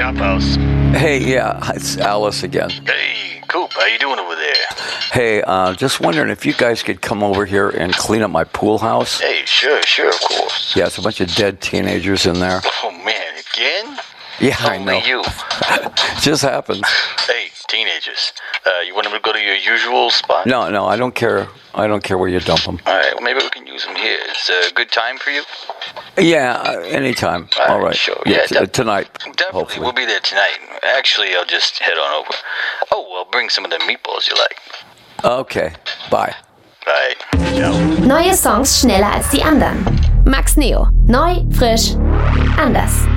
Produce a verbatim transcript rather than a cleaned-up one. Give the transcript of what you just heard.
Cop House. Hey, yeah, it's Alice again. Hey, Coop, how you doing over there? Hey, uh, just wondering if you guys could come over here and clean up my pool house. Hey, sure, sure, of course. Yeah, it's a bunch of dead teenagers in there. Oh, man, again? Yeah, Only I know. you. Just happens. Hey, teenagers, uh, you want them to go to your usual spot? No, no, I don't care. I don't care where you dump them. All right, well, maybe we can use them here. Is a good time for you? Yeah, uh, anytime. All right, All right. sure. Yeah, Yeah, t- def- tonight. Definitely, hopefully. we'll be there tonight. Actually, I'll just head on over. Oh, well, bring some of the meatballs you like. Okay, bye. Bye. Ciao. Neue Songs schneller als die anderen. Max Neo. Neu, frisch, anders.